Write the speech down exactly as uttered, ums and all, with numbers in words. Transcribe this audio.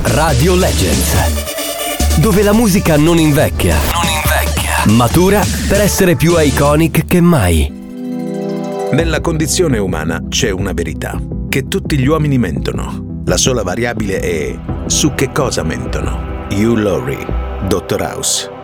Radio Legends, dove la musica non invecchia, non invecchia, matura per essere più iconic che mai. Nella condizione umana c'è una verità, che tutti gli uomini mentono. La sola variabile è su che cosa mentono. Hugh Laurie, Doctor House.